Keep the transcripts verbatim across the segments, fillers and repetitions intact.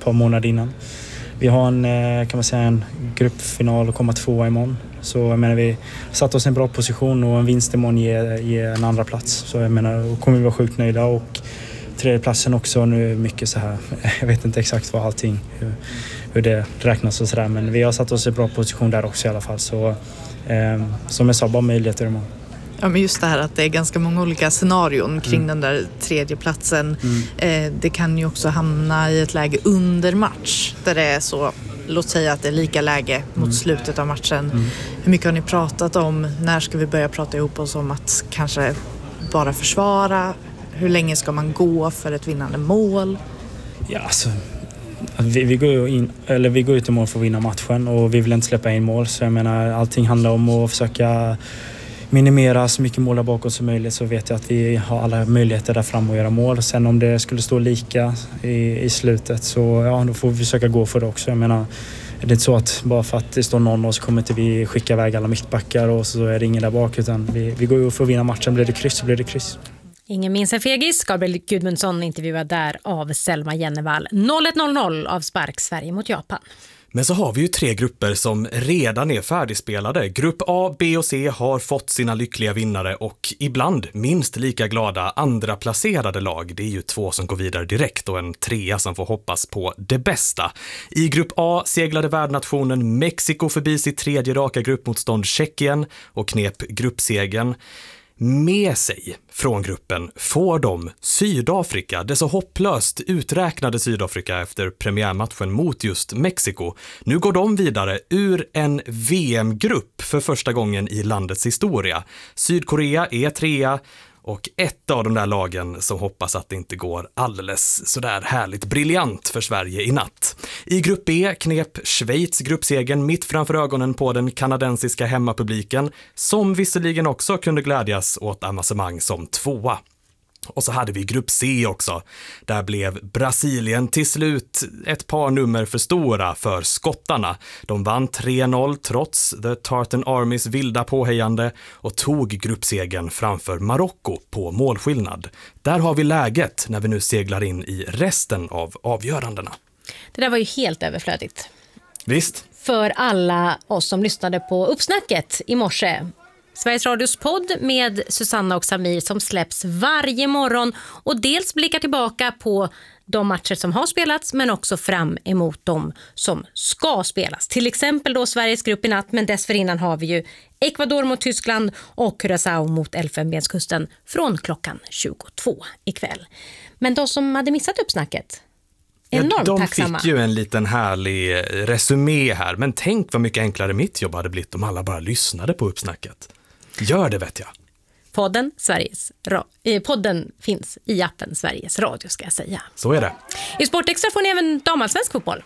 par månader innan. Vi har en, kan man säga, en gruppfinal och komma tvåa imorgon. Så jag menar, vi satt oss i en bra position och en vinst imorgon ger, ger en andra plats. Så jag menar, då kommer vi vara sjukt nöjda, och tredjeplatsen också nu mycket så här. Jag vet inte exakt vad allting, hur, hur det räknas och sådär, men vi har satt oss i en bra position där också i alla fall. Så eh, som jag sa, bara möjligheter imorgon. Ja, men just det här att det är ganska många olika scenarion kring mm. den där tredje platsen. Mm. Eh, det kan ju också hamna i ett läge under match där det är så, låt säga att det är lika läge mot mm. slutet av matchen. Mm. Hur mycket har ni pratat om? När ska vi börja prata ihop oss om att kanske bara försvara? Hur länge ska man gå för ett vinnande mål? Ja, alltså, vi, vi, går in, eller vi går ut i mål för att vinna matchen, och vi vill inte släppa in mål. Så jag menar, allting handlar om att försöka minimera så mycket mål där bakåt som möjligt, så vet jag att vi har alla möjligheter där fram att göra mål. Sen om det skulle stå lika i, i slutet, så ja, då får vi försöka gå för det också. Jag menar, det är inte så att bara för att det står någon och så kommer inte vi skicka iväg alla mittbackar och så är det ingen där bak, utan vi, vi går ju för att vinna matchen. Blir det kryss så blir det kryss. Ingen minns en fegis. Gabriel Gudmundsson intervjuad där av Selma Jennevall. noll ett noll noll av spark Sverige mot Japan. Men så har vi ju tre grupper som redan är färdigspelade. Grupp A, B och C har fått sina lyckliga vinnare, och ibland minst lika glada andra placerade lag. Det är ju två som går vidare direkt och en trea som får hoppas på det bästa. I grupp A seglade värdnationen Mexiko förbi sitt tredje raka gruppmotstånd Tjeckien och knep gruppsegen. Med sig från gruppen får de Sydafrika, det så hopplöst uträknade Sydafrika efter premiärmatchen mot just Mexiko. Nu går de vidare ur en V M-grupp för första gången i landets historia. Sydkorea är trea, och ett av de där lagen som hoppas att det inte går alldeles sådär härligt briljant för Sverige i natt. I grupp B knep Schweiz gruppsegen mitt framför ögonen på den kanadensiska hemmapubliken, som visserligen också kunde glädjas åt avancemang som tvåa. Och så hade vi grupp C också. Där blev Brasilien till slut ett par nummer för stora för skottarna. De vann tre noll trots The Tartan Armys vilda påhejande och tog gruppsegen framför Marocko på målskillnad. Där har vi läget när vi nu seglar in i resten av avgörandena. Det där var ju helt överflödigt. Visst. För alla oss som lyssnade på Uppsnacket i morse. Sveriges Radios podd med Susanna och Samir som släpps varje morgon och dels blickar tillbaka på de matcher som har spelats, men också fram emot de som ska spelas. Till exempel då Sveriges grupp i natt, men dessförinnan har vi ju Ecuador mot Tyskland och Curaçao mot Elfenbenskusten från klockan tjugotvå ikväll. Men de som hade missat Uppsnacket, enormt ja, de tacksamma. fick ju en liten härlig resumé här, men tänk vad mycket enklare mitt jobb hade blivit om alla bara lyssnade på Uppsnacket. Gör det, vet jag. Podden, Sveriges ra- eh, podden finns i appen Sveriges Radio, ska jag säga. Så är det. I Sportextra får ni även damallsvensk fotboll.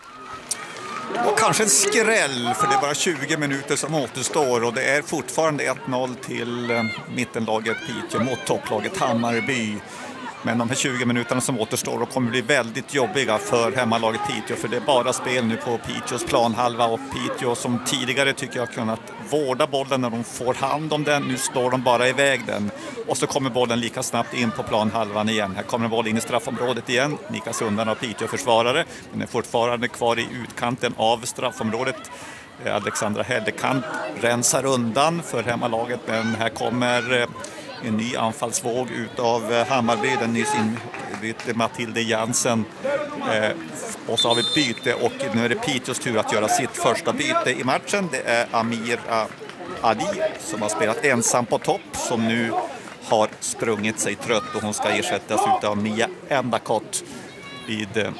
Och kanske en skräll, för det är bara tjugo minuter som återstår och det är fortfarande ett noll till eh, mittenlaget Piteå mot topplaget Hammarby. Men de här tjugo minuterna som återstår och kommer bli väldigt jobbiga för hemmalaget Piteå, för det är bara spel nu på Piteås planhalva, och Piteå som tidigare tycker jag har kunnat vårda bollen när de får hand om den. Nu slår de bara iväg den och så kommer bollen lika snabbt in på planhalvan igen. Här kommer en boll in i straffområdet igen. Nikas undan av Piteå-försvarare, men är fortfarande kvar i utkanten av straffområdet. Alexandra Hellekant rensar undan för hemmalaget, men här kommer en ny anfallsvåg utav Hammarby. Den nyss inbytte Matilde Jansen. Eh, och så har vi ett byte, och nu är det Piteås tur att göra sitt första byte i matchen. Det är Amira Ali som har spelat ensam på topp, som nu har sprungit sig trött och hon ska ersättas utav Mia Endakott vid eh,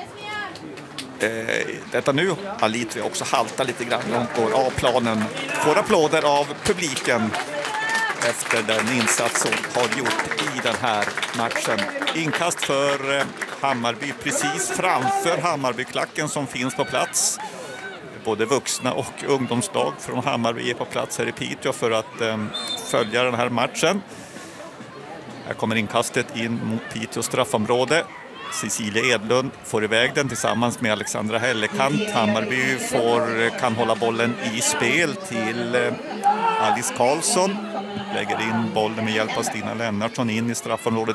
detta nu. Ali tror jag också haltar lite grann. Hon går av planen. Får applåder av publiken efter den insats som har gjort i den här matchen. Inkast för Hammarby precis framför Hammarbyklacken som finns på plats. Både vuxna och ungdomslag från Hammarby är på plats här i Piteå för att um, följa den här matchen. Här kommer inkastet in mot Piteås straffområde. Cecilia Edlund får iväg den tillsammans med Alexandra Hellekant. Hammarby får, kan hålla bollen i spel till uh, Alice Karlsson. Lägger in bollen med hjälp av Stina Lennartsson in i straffområdet